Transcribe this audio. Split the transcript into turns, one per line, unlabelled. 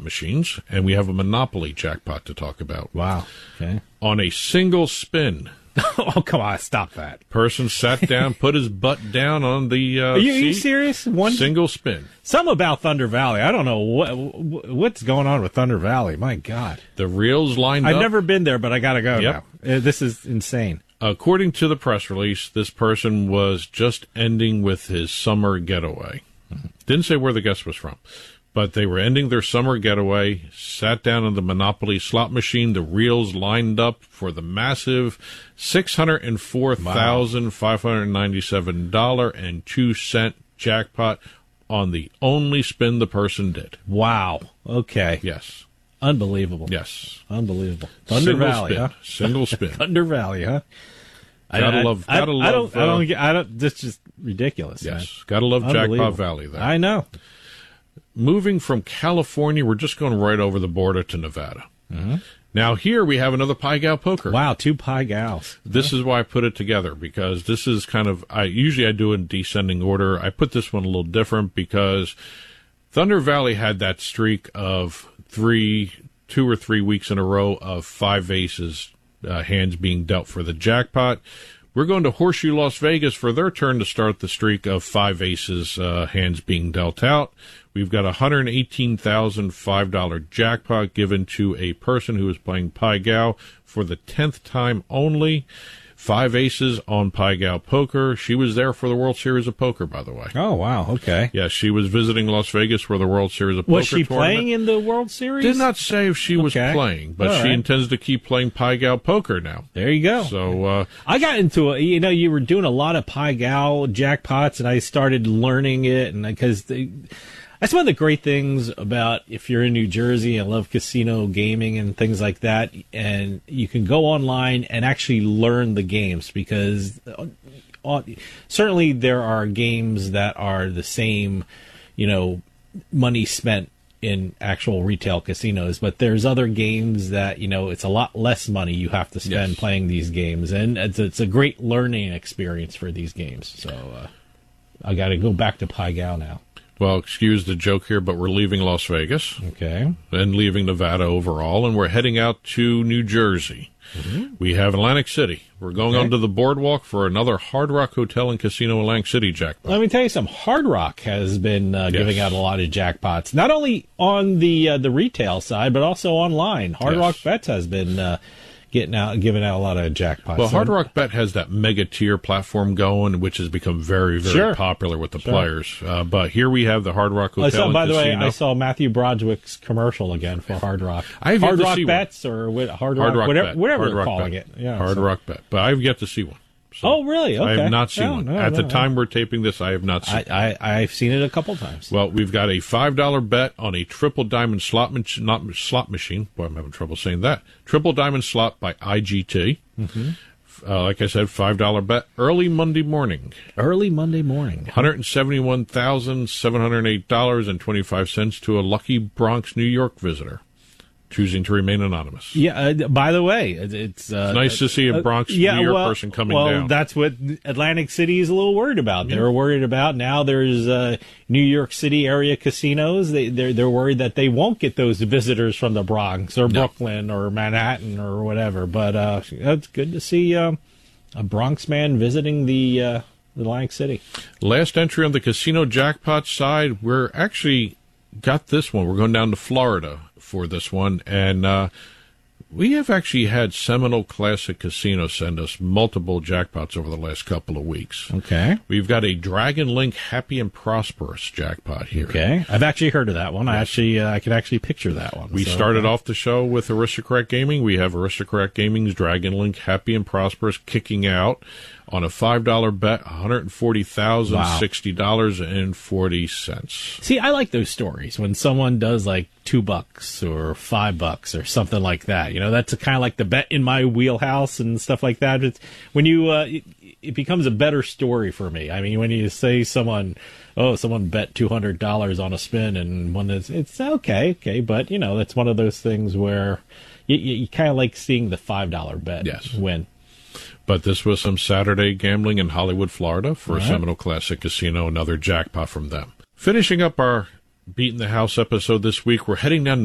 machines, and we have a Monopoly jackpot to talk about.
Wow. Okay.
On a single spin,
Oh, come on. Stop that.
person sat down, put his butt down on the
Are you
seat.
serious? One
Single spin.
Some about Thunder Valley. I don't know what's going on with Thunder Valley. My God.
The reels lined up.
I've never been there, but I got to go
Yep.
now. This is insane.
According to the press release, this person was just ending with his summer getaway. Didn't say where the guest was from, but they were ending their summer getaway, sat down on the Monopoly slot machine, the reels lined up for the massive $604,597.02 jackpot on the only spin the person did.
Wow. Okay.
Yes.
Unbelievable.
Yes.
Unbelievable. Thunder
Single
Valley,
spin.
huh?
Single spin.
Thunder Valley, huh?
Gotta love.
I don't. This is just ridiculous.
Yes.
Man.
Gotta love
Unbelievable.
Jackpot Valley there.
I know.
Moving from California, we're just going right over the border to Nevada. Mm-hmm. Now, here we have another Pai Gow poker.
Wow, 2 Pai Gows.
This is why I put it together, because this is kind of, usually I do it in descending order. I put this one a little different because Thunder Valley had that streak of 2 or 3 weeks in a row of 5 aces, hands being dealt for the jackpot. We're going to Horseshoe Las Vegas for their turn to start the streak of 5 aces, hands being dealt out. We've got a $118,005 jackpot given to a person who is playing Pai Gow for the 10th time only. 5 aces on Pai Gow Poker. She was there for the World Series of Poker, by the way.
Oh, wow. Okay.
Yeah, she was visiting Las Vegas for the World Series of Poker.
Was she
tournament.
playing in the World Series?
Did not say if she was
Okay.
playing, but
All
she
right.
intends to keep playing Pai Gow Poker now.
There you go.
So,
I got into it. You know, you were doing a lot of Pai Gow jackpots, and I started learning it, and because that's one of the great things about if you're in New Jersey and love casino gaming and things like that, and you can go online and actually learn the games, because certainly there are games that are the same, money spent in actual retail casinos, but there's other games that, it's a lot less money you have to spend
Yes.
playing these games, and it's a great learning experience for these games. So I got to go back to Pai Gow now.
well, excuse the joke here, but we're leaving Las Vegas
Okay.
and leaving Nevada overall, and we're heading out to New Jersey. Mm-hmm. We have Atlantic City. We're going onto the boardwalk for another Hard Rock Hotel and Casino Atlantic City jackpot.
Let me tell you something. Hard Rock has been giving out a lot of jackpots, not only on the retail side, but also online. Hard
Yes.
Rock Bets has been giving out a lot of jackpots.
Well,
So-
Hard Rock Bet has that mega tier platform going, which has become very, very
Sure.
popular with the players. But here we have the Hard Rock Hotel and
by the way,
Casino.
I saw Matthew Broadwick's commercial again for Hard Rock.
I have yet
Hard
to
Rock
see one.
Bets or Hard
Hard
Rock,
Rock
whatever,
Bet.
whatever
Hard
they're
Rock
calling
Bet.
it. Yeah,
Hard
so-
Rock Bet. But I've yet to see one. So
Oh, really? Okay.
I have not seen
No,
one.
no,
At the
no.
time we're taping this, I have not seen it.
I've seen it a couple times.
Well, we've got a $5 bet on a triple diamond slot machine. Boy, I'm having trouble saying that. Triple diamond slot by IGT. Mm-hmm. Like I said, $5 bet. Early Monday morning.
Early Monday morning.
$171,708.25 to a lucky Bronx, New York visitor, choosing to remain anonymous.
Yeah. By the way, it's
Nice to see a Bronx, New York person coming down.
Well, that's what Atlantic City is a little worried about. They're worried about now. There's New York City area casinos. They're worried that they won't get those visitors from the Bronx or Brooklyn or Manhattan or whatever. But it's good to see a Bronx man visiting the Atlantic City.
Last entry on the casino jackpot side, we're actually got this one. We're going down to Florida for this one, and we have actually had Seminole Classic Casino send us multiple jackpots over the last couple of weeks.
Okay.
We've got a Dragon Link Happy and Prosperous jackpot here.
Okay. I've actually heard of that one. I can actually picture that one.
We started off the show with Aristocrat Gaming. We have Aristocrat Gaming's Dragon Link Happy and Prosperous kicking out on a $5 bet, $140,060.40.
See, I like those stories when someone does like $2 or $5 or something like that. That's kind of like the bet in my wheelhouse and stuff like that. It's when you, it becomes a better story for me. I mean, when you say someone bet $200 on a spin, and when it's okay, but that's one of those things where you kind of like seeing the $5 bet win.
But this was some Saturday gambling in Hollywood, Florida for Seminole Classic Casino, another jackpot from them. Finishing up our Beating the House episode this week, we're heading down